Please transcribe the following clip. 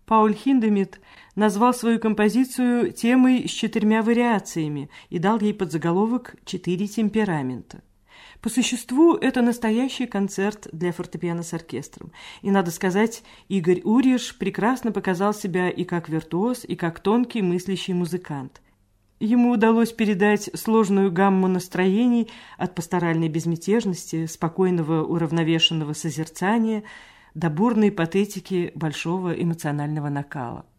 Пауль Хиндемит назвал свою композицию темой с 4 вариациями и дал ей подзаголовок «4 темперамента». По существу, это настоящий концерт для фортепиано с оркестром. И, надо сказать, Игорь Урьеш прекрасно показал себя и как виртуоз, и как тонкий мыслящий музыкант. Ему удалось передать сложную гамму настроений от пасторальной безмятежности, спокойного уравновешенного созерцания до бурной патетики большого эмоционального накала.